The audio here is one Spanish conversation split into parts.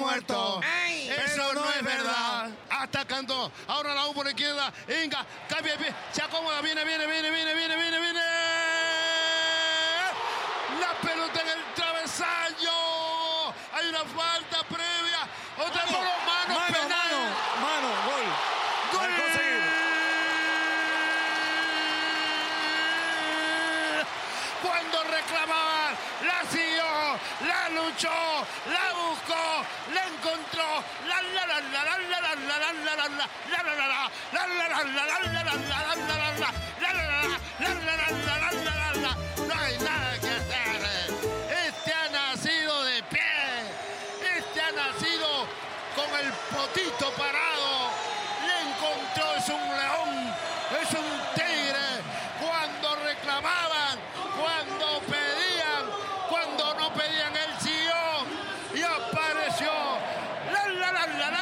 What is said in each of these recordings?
muerto. Ay, Eso no es verdad. Atacando. Ahora la U por la izquierda. Inga. Cambia de pie. Se acomoda. Viene. La pelota en el travesaño. Hay una falta previa. Otra por los manos. Penal. Mano, gol. ¡Gol! Al conseguir. Cuando reclamaban, la siguió, la luchó, la buscó, la encontró, no hay nada que hacer. Este ha nacido de pie, este ha nacido con el potito parado, le encontró, es un león, es un tigre. Cuando reclamaban, cuando pedían, cuando no pedían, él siguió y apareció. La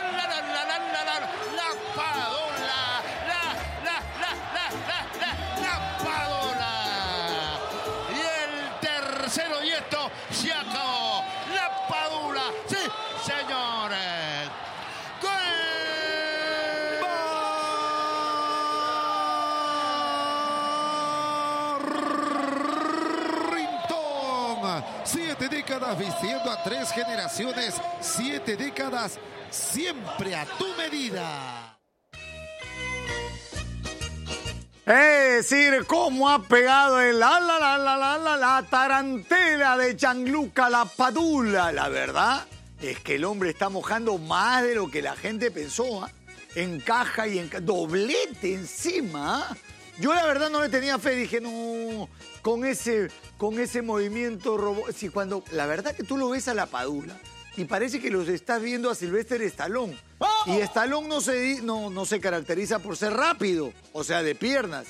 Padula, la Padula. Y el tercero, y esto se acabó. La Padula, sí, señores. Barrington, 7 décadas vistiendo a 3 generaciones, 7 décadas siempre a tu medida. Es decir, cómo ha pegado el la tarantela de Gianluca Lapadula. La verdad es que el hombre está mojando más de lo que la gente pensó. Encaja y doblete encima. Yo la verdad no le tenía fe, dije, no, con ese movimiento robó. Sí, cuando la verdad que tú lo ves a Lapadula y parece que los estás viendo a Sylvester Stallone. ¡Oh! Y Stallone no se caracteriza por ser rápido, o sea, de piernas.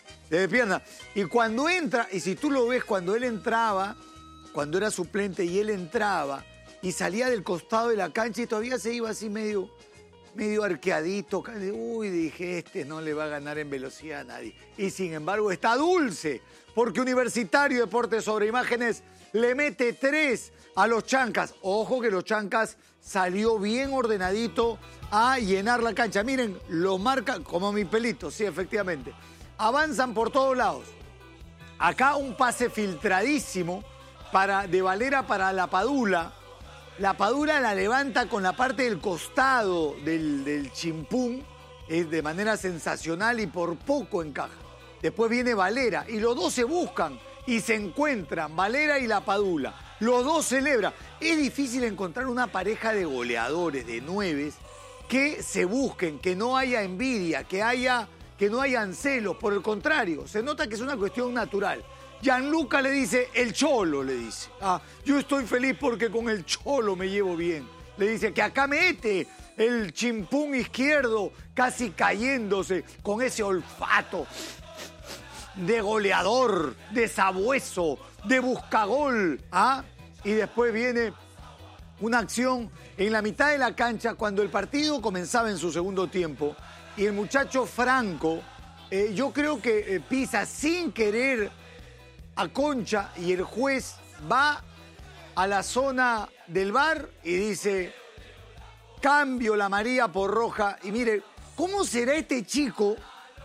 Y cuando entra, y si tú lo ves cuando él entraba, cuando era suplente y él entraba y salía del costado de la cancha y todavía se iba así medio arqueadito. Uy, dije, este no le va a ganar en velocidad a nadie. Y sin embargo está dulce, porque Universitario Deportes sobre Imágenes le mete 3 a los Chancas. Ojo que los Chancas salió bien ordenadito a llenar la cancha. Miren, lo marca como mi pelito, sí, efectivamente. Avanzan por todos lados. Acá un pase filtradísimo de Valera para Lapadula. Lapadula la levanta con la parte del costado del chimpún de manera sensacional y por poco encaja. Después viene Valera y los dos se buscan y se encuentran, Valera y Lapadula. Los dos celebran. Es difícil encontrar una pareja de goleadores, de 9, que se busquen, que no haya envidia, que no hayan celos. Por el contrario, se nota que es una cuestión natural. Gianluca le dice, el Cholo le dice. Yo estoy feliz porque con el Cholo me llevo bien. Le dice que acá mete el chimpún izquierdo casi cayéndose con ese olfato de goleador, de sabueso, de buscagol. Y después viene una acción en la mitad de la cancha cuando el partido comenzaba en su segundo tiempo y el muchacho Franco, yo creo que pisa sin querer a Concha y el juez va a la zona del VAR y dice, cambio la amarilla por roja. Y mire, ¿cómo será este chico,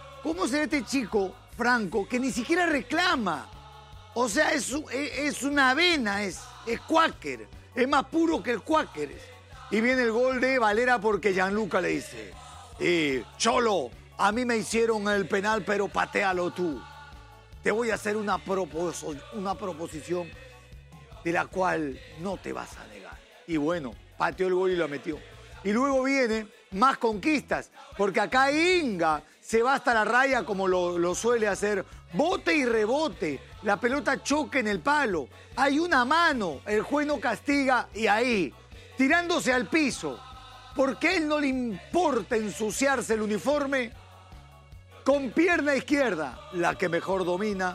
Franco, que ni siquiera reclama? O sea, es una avena, es cuáquer, es más puro que el cuáquer. Y viene el gol de Valera porque Gianluca le dice, Cholo, a mí me hicieron el penal, pero patealo tú. Te voy a hacer una proposición de la cual no te vas a negar. Y bueno, pateó el gol y lo metió. Y luego viene más conquistas, porque acá Inga se va hasta la raya como lo suele hacer. Bote y rebote, la pelota choca en el palo. Hay una mano, el juez no castiga y ahí, tirándose al piso. Porque a él no le importa ensuciarse el uniforme. Con pierna izquierda, la que mejor domina.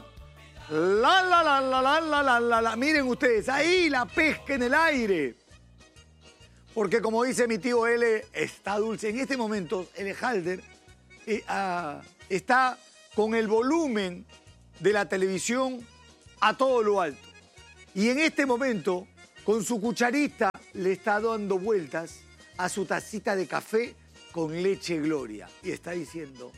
Miren ustedes, ahí la pesca en el aire. Porque como dice mi tío L, está dulce. En este momento, L. Halder está con el volumen de la televisión a todo lo alto. Y en este momento, con su cucharita, le está dando vueltas a su tacita de café con leche Gloria. Y está diciendo,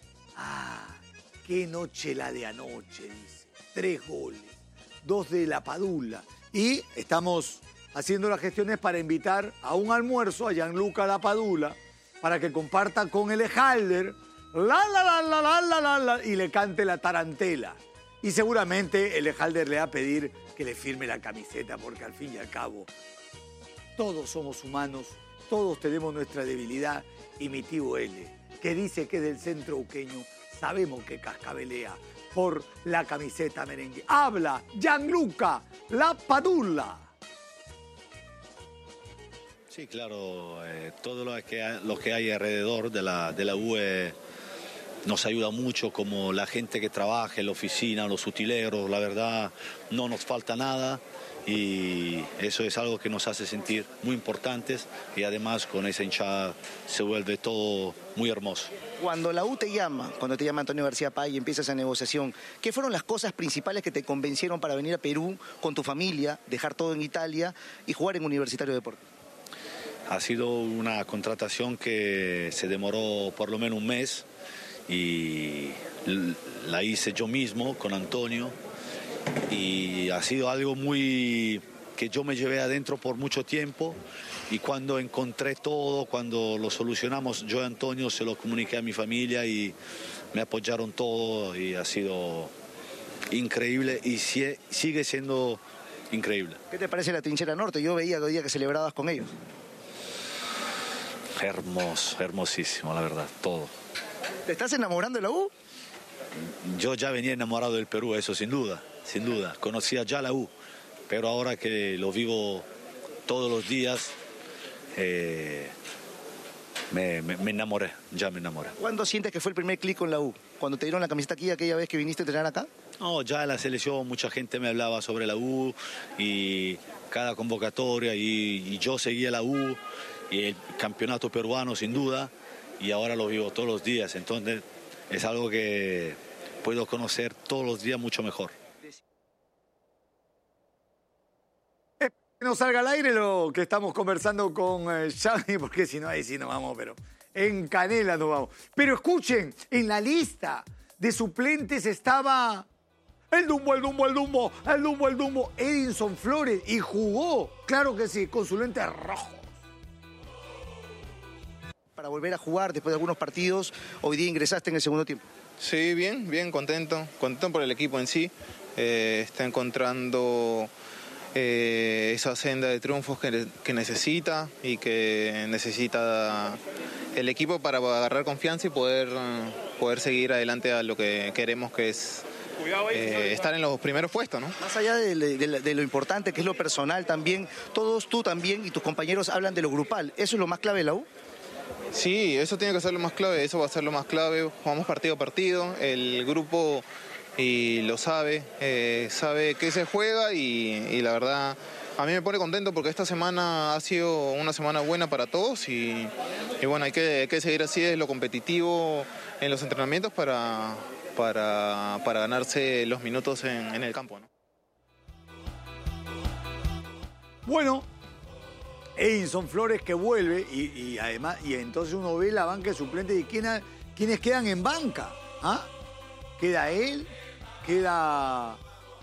qué noche la de anoche, dice. 3 goles, 2 de la Padula. Y estamos haciendo las gestiones para invitar a un almuerzo a Gianluca Lapadula para que comparta con el Ejalder y le cante la tarantela. Y seguramente el Ejalder le va a pedir que le firme la camiseta, porque al fin y al cabo todos somos humanos, todos tenemos nuestra debilidad. Y mi tío L, que dice que es del centro uqueño, sabemos que cascabelea por la camiseta merengue. Habla Gianluca Lapadula. Sí, claro, todo lo que hay alrededor de la UE nos ayuda mucho, como la gente que trabaja en la oficina, los utileros, la verdad no nos falta nada y eso es algo que nos hace sentir muy importantes y además con esa hinchada se vuelve todo muy hermoso. Cuando la U te llama, cuando te llama Antonio García Pay y empieza esa negociación, ¿qué fueron las cosas principales que te convencieron para venir a Perú con tu familia, dejar todo en Italia y jugar en Universitario de Deportes? Ha sido una contratación que se demoró por lo menos un mes y la hice yo mismo con Antonio y ha sido algo muy que yo me llevé adentro por mucho tiempo y cuando encontré todo, cuando lo solucionamos, yo y Antonio se lo comuniqué a mi familia y me apoyaron todo y ha sido increíble y sigue siendo increíble. ¿Qué te parece la trinchera norte? Yo veía el día que celebrabas con ellos. Hermoso, hermosísimo, la verdad, todo. ¿Te estás enamorando de la U? Yo ya venía enamorado del Perú, eso sin duda, sin duda. Conocía ya la U, pero ahora que lo vivo todos los días, me enamoré, ya me enamoré. ¿Cuándo sientes que fue el primer clic con la U? ¿Cuando te dieron la camiseta aquí aquella vez que viniste a entrenar acá? No, ya en la selección mucha gente me hablaba sobre la U y cada convocatoria y yo seguía la U y el campeonato peruano sin duda y ahora lo vivo todos los días, entonces es algo que puedo conocer todos los días mucho mejor. Que no salga al aire lo que estamos conversando con Xavi, porque si no, ahí sí nos vamos, pero en canela nos vamos. Pero escuchen, en la lista de suplentes estaba el Dumbo, Edinson Flores, y jugó, claro que sí, con su lente rojo. Para volver a jugar después de algunos partidos, hoy día ingresaste en el segundo tiempo. Sí, bien, contento por el equipo en sí. Está encontrando esa senda de triunfos que necesita y que necesita el equipo para agarrar confianza y poder seguir adelante a lo que queremos, que es estar en los primeros puestos, ¿no? Más allá de lo importante que es lo personal también, todos tú también y tus compañeros hablan de lo grupal. ¿Eso es lo más clave de la U? Sí, eso tiene que ser lo más clave, eso va a ser lo más clave. Jugamos partido a partido, el grupo lo sabe qué se juega y la verdad a mí me pone contento porque esta semana ha sido una semana buena para todos y bueno, hay que seguir así, es lo competitivo en los entrenamientos para ganarse los minutos en el campo, ¿no? Bueno, Edinson Flores que vuelve y además, y entonces uno ve la banca de suplentes y quiénes quedan en banca. ¿Ah? Queda él, queda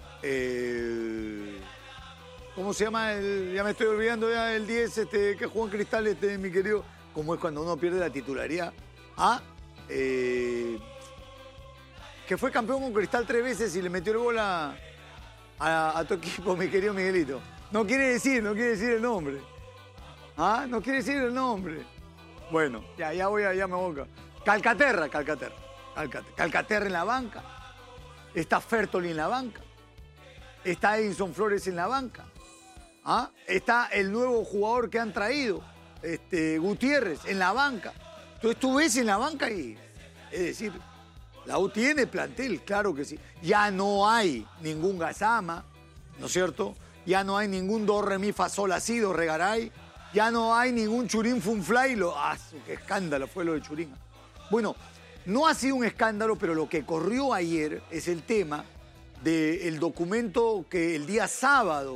¿cómo se llama? Ya me estoy olvidando ya el 10 que jugó en Cristal, mi querido. ¿Cómo es cuando uno pierde la titularidad? ¿Ah? Que fue campeón con Cristal 3 veces y le metió el gol a tu equipo, mi querido Miguelito. No quiere decir el nombre. ¿Ah? No quiere decir el nombre. Bueno, ya me voy. Calcaterra en la banca. Está Fertoli en la banca. Está Edinson Flores en la banca. ¿Ah? Está el nuevo jugador que han traído, Gutiérrez, en la banca. Entonces tú ves en la banca y, es decir, la U tiene plantel, claro que sí. Ya no hay ningún Gazama, ¿no es cierto? Ya no hay ningún do, re, mi, fa, sol, la, si, do, re, garay. Ya no hay ningún Churín Funfly. ¡Qué escándalo fue lo de Churín! Bueno, no ha sido un escándalo, pero lo que corrió ayer es el tema del documento que el día sábado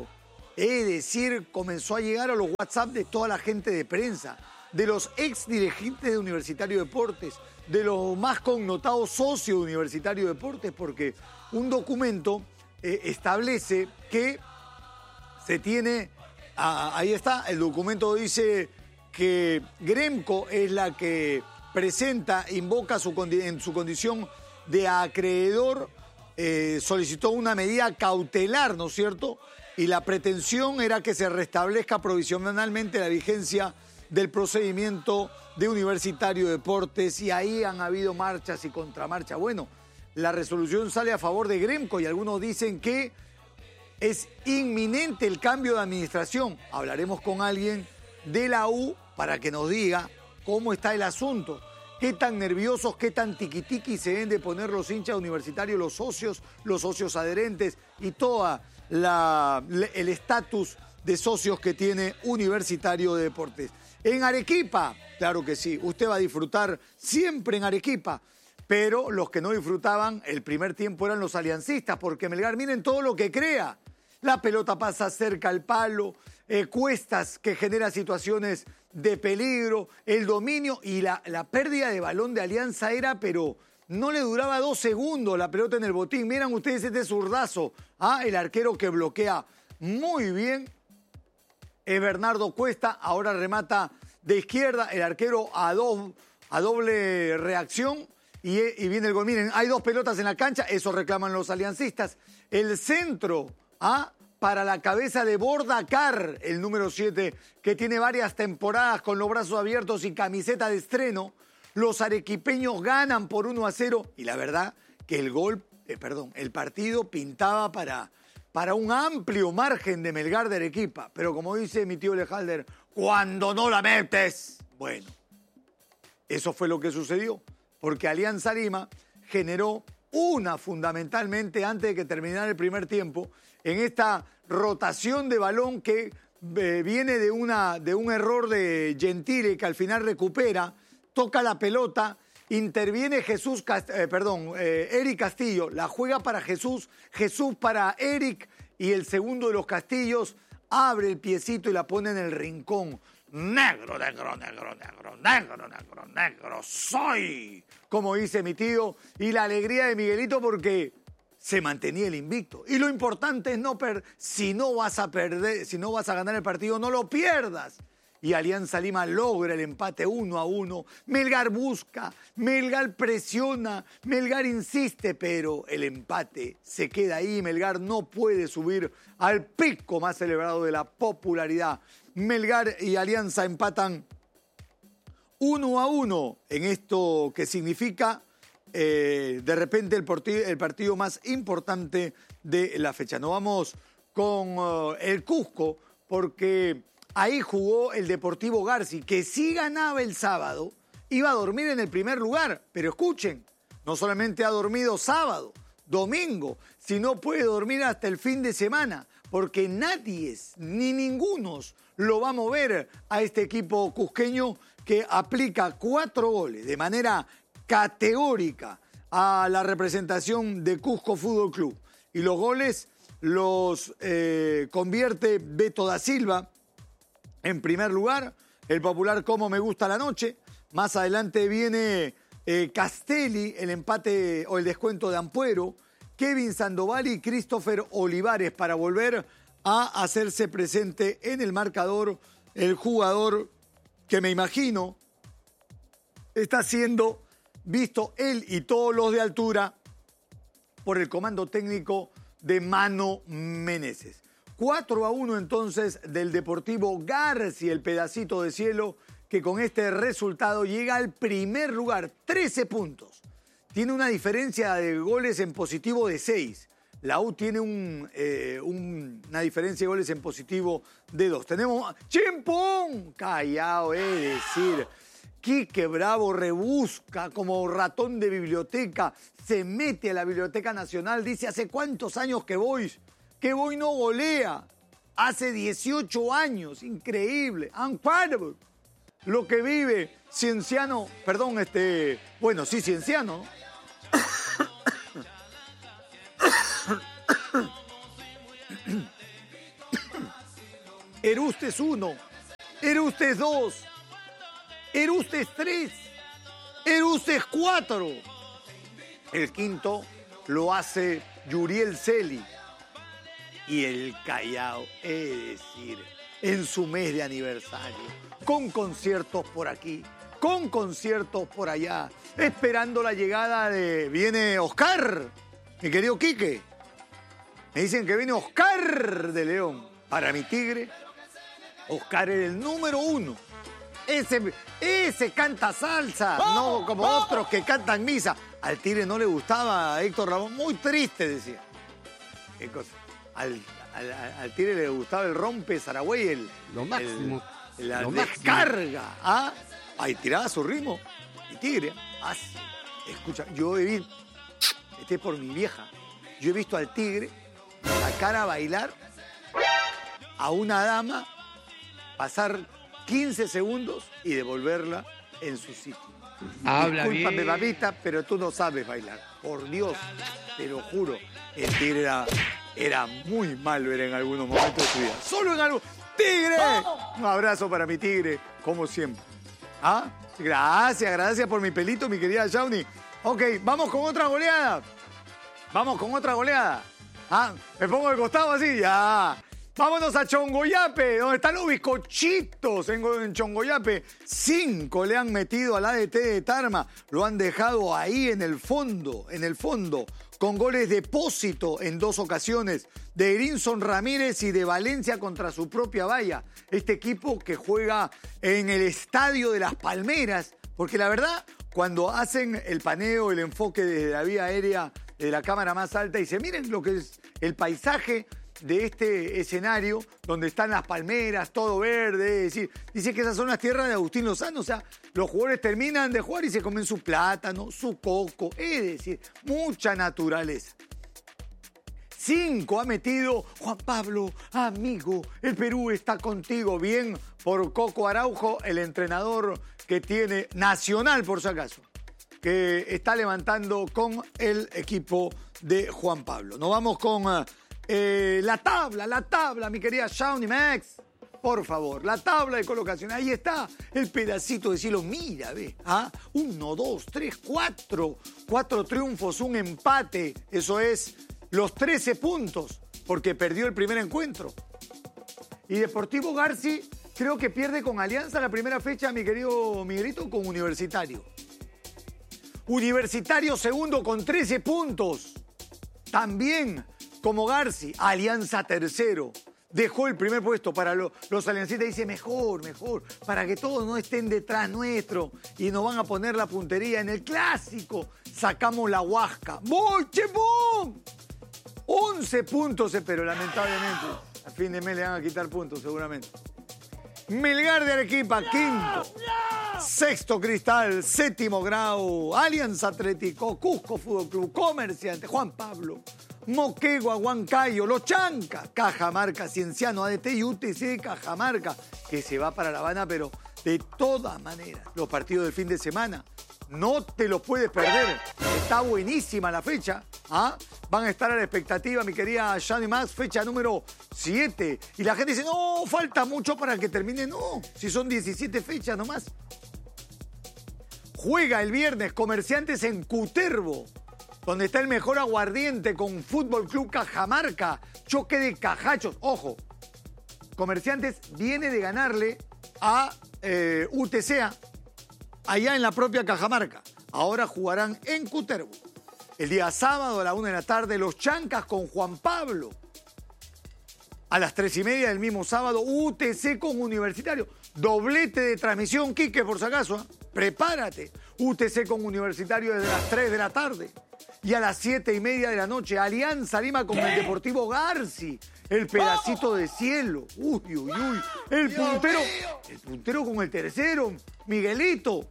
Es decir, comenzó a llegar a los WhatsApp de toda la gente de prensa, de los ex dirigentes de Universitario de Deportes, de los más connotados socios de Universitario de Deportes, porque un documento establece que se tiene, ahí está, el documento dice que Gremco es la que presenta, invoca en su condición de acreedor, solicitó una medida cautelar, ¿no es cierto? Y la pretensión era que se restablezca provisionalmente la vigencia del procedimiento de Universitario de Deportes, y ahí han habido marchas y contramarchas. Bueno, la resolución sale a favor de Gremco y algunos dicen que es inminente el cambio de administración. Hablaremos con alguien de la U para que nos diga cómo está el asunto. Qué tan nerviosos, qué tan tiquitiqui se deben de poner los hinchas universitarios, los socios adherentes y todo el estatus de socios que tiene Universitario de Deportes. En Arequipa, claro que sí, usted va a disfrutar siempre en Arequipa, pero los que no disfrutaban el primer tiempo eran los aliancistas, porque Melgar, miren todo lo que crea. La pelota pasa cerca al palo, Cuestas que genera situaciones de peligro, el dominio y la pérdida de balón de Alianza era, pero no le duraba 2 segundos la pelota en el botín. Miren ustedes este zurdazo, el arquero que bloquea muy bien es Bernardo Cuesta, ahora remata de izquierda, el arquero a doble reacción y viene el gol. Miren, hay 2 pelotas en la cancha, eso reclaman los aliancistas. El centro para la cabeza de Bordacar, el número 7, que tiene varias temporadas con los brazos abiertos y camiseta de estreno. Los arequipeños ganan por 1-0 y la verdad que el partido pintaba para un amplio margen de Melgar de Arequipa. Pero como dice mi tío Lejalder, cuando no la metes, bueno, eso fue lo que sucedió, porque Alianza Lima generó fundamentalmente antes de que terminara el primer tiempo, en esta rotación de balón que viene de un error de Gentile, que al final recupera, toca la pelota, interviene Eric Castillo, la juega para Jesús para Eric, y el segundo de los Castillos abre el piecito y la pone en el rincón. Negro, negro, negro, negro, negro, negro, negro, soy, como dice mi tío, y la alegría de Miguelito porque se mantenía el invicto. Y lo importante es si no vas a ganar el partido, no lo pierdas. Y Alianza Lima logra el empate 1-1. Melgar busca, Melgar presiona, Melgar insiste, pero el empate se queda ahí. Melgar no puede subir al pico más celebrado de la popularidad. Melgar y Alianza empatan 1-1 en esto que significa de repente el partido más importante de la fecha. Nos vamos con el Cusco porque ahí jugó el Deportivo Garci, que si ganaba el sábado iba a dormir en el primer lugar. Pero escuchen, no solamente ha dormido sábado, domingo, sino puede dormir hasta el fin de semana, porque nadie, ni ninguno, lo va a mover a este equipo cusqueño que aplica 4 goles de manera categórica a la representación de Cusco Fútbol Club. Y los goles los convierte Beto da Silva en primer lugar, el popular Como Me Gusta la Noche. Más adelante viene Castelli, el empate o el descuento de Ampuero, Kevin Sandoval y Christopher Olivares para volver a hacerse presente en el marcador el jugador que me imagino está siendo visto él y todos los de altura por el comando técnico de Mano Meneses. 4-1 entonces del Deportivo Garci, el pedacito de cielo que con este resultado llega al primer lugar, 13 puntos. Tiene una diferencia de goles en positivo de 6. La U tiene una diferencia de goles en positivo de 2. Tenemos ¡Chimpón! Callao, es decir, Quique Bravo rebusca como ratón de biblioteca, se mete a la Biblioteca Nacional, dice, ¿hace cuántos años que voy no golea? Hace 18 años, increíble. Incredible. Lo que vive Cienciano, Cienciano, ¿no? Erustes 1, Erustes 2, Erustes 3, Erustes 4. El quinto lo hace Yuriel Celi. Y el Callao, es decir, en su mes de aniversario, con conciertos por aquí, con conciertos por allá, esperando la llegada de... Viene Oscar, mi querido Quique. Me dicen que viene Oscar de León. Para mi Tigre, Oscar es el número 1. Ese canta salsa, no como otros que cantan misa. Al Tigre no le gustaba a Héctor Lavoe, muy triste, decía. ¿Qué cosa? Al Tigre le gustaba el rompe Saragüey, lo máximo. La lo descarga. máximo. ¿Ah? Ahí tiraba su ritmo. Y Tigre, escucha, yo he visto, este es por mi vieja, yo he visto al Tigre sacar a bailar a una dama, pasar 15 segundos y devolverla en su sitio. Habla Discúlpame, bien. babita, pero tú no sabes bailar. Por Dios, te lo juro. El Tigre era muy malo en algunos momentos de su vida. Solo en algo. ¡Tigre! Un abrazo para mi Tigre, como siempre. ¿Ah? Gracias por mi pelito, mi querida Shawnee. Ok, vamos con otra goleada. ¿Ah? Me pongo de costado así, ya. Vámonos a Chongoyape, donde están los bizcochitos en Chongoyape. 5 le han metido al ADT de Tarma. Lo han dejado ahí en el fondo, con goles de Pósito en 2 ocasiones, de Erinson Ramírez y de Valencia contra su propia valla. Este equipo que juega en el Estadio de las Palmeras, porque la verdad, cuando hacen el paneo, el enfoque desde la vía aérea, de la cámara más alta, y se miren lo que es el paisaje de este escenario donde están las palmeras, todo verde, es decir, dice que esas son las tierras de Agustín Lozano, o sea, los jugadores terminan de jugar y se comen su plátano, su coco, es decir, mucha naturaleza. 5 ha metido Juan Pablo, amigo, el Perú está contigo, bien por Coco Araujo, el entrenador que tiene Nacional, por si acaso, que está levantando con el equipo de Juan Pablo. Nos vamos con la tabla, mi querida Shawnee Max. Por favor, la tabla de colocación. Ahí está el pedacito de cielo. Mira, ve. 1, 2, 3, 4. 4 triunfos, un empate. Eso es los 13 puntos, porque perdió el primer encuentro. Y Deportivo Garci creo que pierde con Alianza la primera fecha, mi querido Miguelito, con Universitario. Universitario segundo con 13 puntos. También como Garci, Alianza tercero. Dejó el primer puesto para los aliancistas. Dice, mejor, para que todos no estén detrás nuestro y nos van a poner la puntería en el clásico. Sacamos la Huasca. ¡Boche, boom! 11 puntos, pero lamentablemente a fin de mes le van a quitar puntos seguramente. Melgar de Arequipa, quinto. Sexto Cristal, séptimo Grau, Alianza Atlético, Cusco Fútbol Club, Comerciante, Juan Pablo, Moquegua, Huancayo, Los Chancas, Cajamarca, Cienciano, ADT y UTC Cajamarca, que se va para La Habana, pero de todas maneras, los partidos del fin de semana, no te los puedes perder. Está buenísima la fecha. Van a estar a la expectativa, mi querida Shani Max, fecha número 7. Y la gente dice, no, falta mucho para que termine. No, si son 17 fechas nomás. Juega el viernes Comerciantes en Cutervo, donde está el mejor aguardiente con Fútbol Club Cajamarca. Choque de cajachos. Ojo, Comerciantes viene de ganarle a UTC allá en la propia Cajamarca. Ahora jugarán en Cutervo. El día sábado a la 1 de la tarde, Los Chancas con Juan Pablo. A las 3:30 del mismo sábado, UTC con Universitario. Doblete de transmisión, Quique, por si acaso. Prepárate. UTC con Universitario desde las 3 de la tarde. Y a las 7:30 de la noche, Alianza Lima con el Deportivo Garci. El pedacito de cielo. Uy. El puntero con el tercero. Miguelito.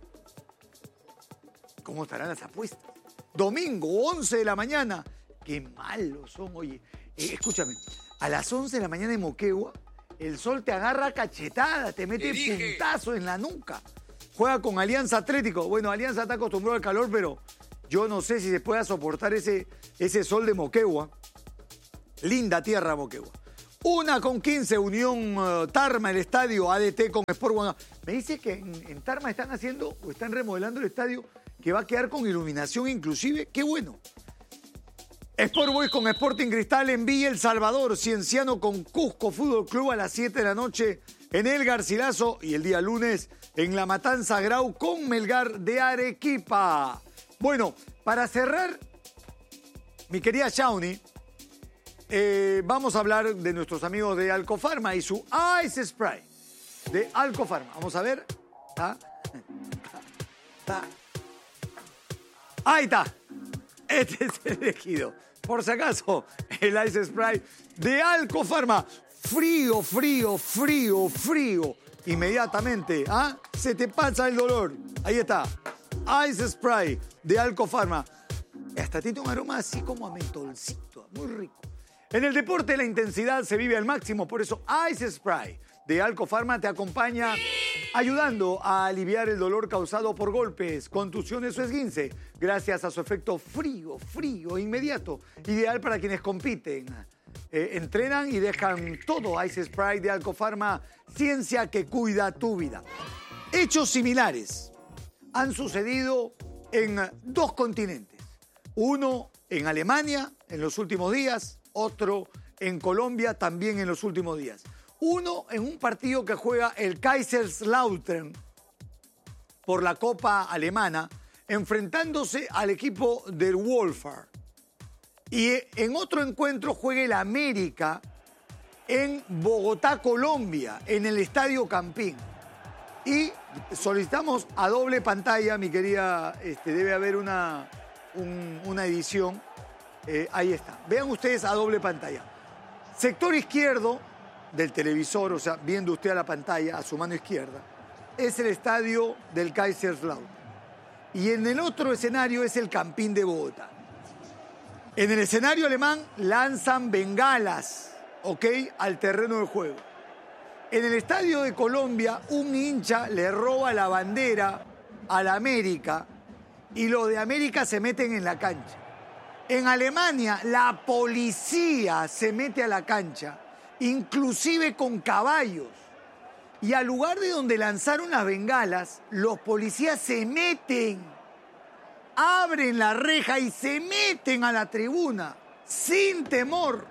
¿Cómo estarán las apuestas? Domingo, 11 de la mañana. Qué malos son, oye. Escúchame, a las 11 de la mañana en Moquegua, el sol te agarra cachetada, te mete puntazo en la nuca. Juega con Alianza Atlético. Bueno, Alianza está acostumbrado al calor, pero yo no sé si se pueda soportar ese sol de Moquegua. Linda tierra, Moquegua. 1:15, Unión Tarma, el estadio ADT con Sport One. Me dice que en Tarma están haciendo o están remodelando el estadio que va a quedar con iluminación inclusive. ¡Qué bueno! Sport Boys con Sporting Cristal en Villa El Salvador. Cienciano con Cusco Fútbol Club a las 7 de la noche en El Garcilaso. Y el día lunes en La Matanza Grau con Melgar de Arequipa. Bueno, para cerrar, mi querida Shawnee, vamos a hablar de nuestros amigos de Alcofarma y su Ice Spray de Alcofarma. Vamos a ver. Ahí está. Este es el elegido. Por si acaso, el Ice Spray de Alcofarma. Frío, frío, frío, frío. Inmediatamente, se te pasa el dolor. Ahí está. Ice Spray de Alcofarma. Hasta tiene un aroma así como a mentolcito. Muy rico. En el deporte la intensidad se vive al máximo. Por eso Ice Spray de Alcofarma te acompaña ayudando a aliviar el dolor causado por golpes, contusiones o esguince, gracias a su efecto frío, frío, inmediato, ideal para quienes compiten, entrenan y dejan todo. Ice Spray de Alcofarma, ciencia que cuida tu vida. Hechos similares han sucedido en 2 continentes. Uno en Alemania en los últimos días, otro en Colombia también en los últimos días. Uno en un partido que juega el Kaiserslautern por la Copa Alemana, enfrentándose al equipo del Wolfsburg. Y en otro encuentro juega el América en Bogotá, Colombia, en el Estadio Campín. Y solicitamos a doble pantalla, mi querida, debe haber una edición. Ahí está. Vean ustedes a doble pantalla. Sector izquierdo del televisor, o sea, viendo usted a la pantalla, a su mano izquierda, es el estadio del Kaiserslautern. Y en el otro escenario es el Campín de Bogotá. En el escenario alemán lanzan bengalas, ¿ok?, al terreno de juego. En el estadio de Colombia, un hincha le roba la bandera a la América y los de América se meten en la cancha. En Alemania, la policía se mete a la cancha, inclusive con caballos. Y al lugar de donde lanzaron las bengalas, los policías se meten, abren la reja y se meten a la tribuna, sin temor.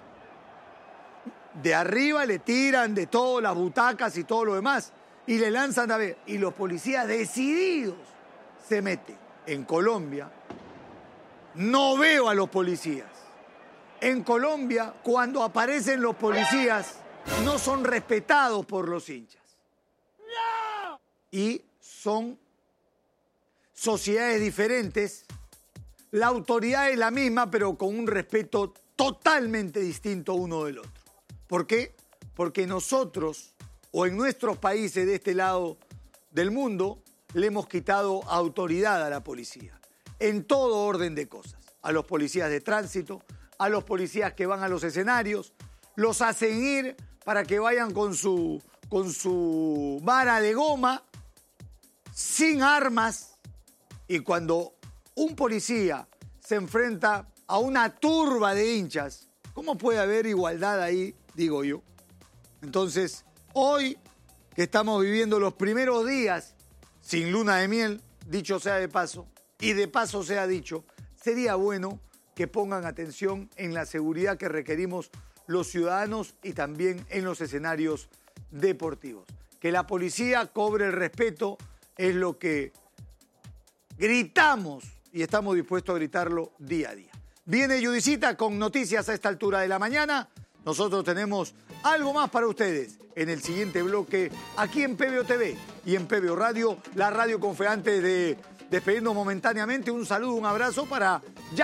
De arriba le tiran de todo, las butacas y todo lo demás, y le lanzan a ver. Y los policías decididos se meten. En Colombia, no veo a los policías. En Colombia, cuando aparecen los policías, no son respetados por los hinchas. ¡No! Y son sociedades diferentes. La autoridad es la misma, pero con un respeto totalmente distinto uno del otro. ¿Por qué? Porque nosotros, o en nuestros países de este lado del mundo, le hemos quitado autoridad a la policía. En todo orden de cosas. A los policías de tránsito, a los policías que van a los escenarios, los hacen ir para que vayan con su vara de goma, sin armas, y cuando un policía se enfrenta a una turba de hinchas, ¿cómo puede haber igualdad ahí, digo yo? Entonces, hoy que estamos viviendo los primeros días sin luna de miel, dicho sea de paso, y de paso sea dicho, sería bueno que pongan atención en la seguridad que requerimos los ciudadanos y también en los escenarios deportivos. Que la policía cobre el respeto es lo que gritamos y estamos dispuestos a gritarlo día a día. Viene Judicita con noticias a esta altura de la mañana. Nosotros tenemos algo más para ustedes en el siguiente bloque aquí en PBO TV y en PBO Radio, la radio con fe. Antes de despedirnos momentáneamente, un saludo, un abrazo para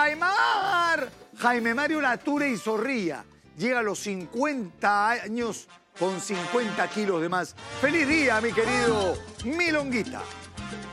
Jaime Mario Lature y Zorrilla. Llega a los 50 años con 50 kilos de más. ¡Feliz día, mi querido Milonguita!